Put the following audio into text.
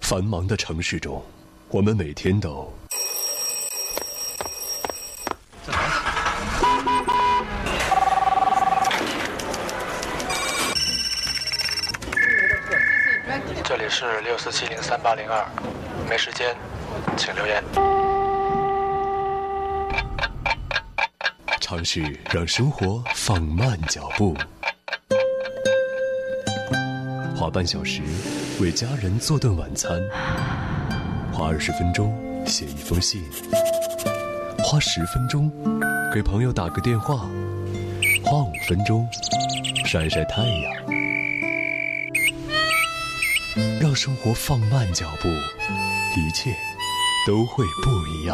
繁忙的城市中，我们每天都这里是64703802，没时间，请留言。 尝试让生活放慢脚步，花半小时为家人做顿晚餐，花20分钟写一封信，花10分钟给朋友打个电话，花5分钟晒晒太阳。让生活放慢脚步，一切都会不一样。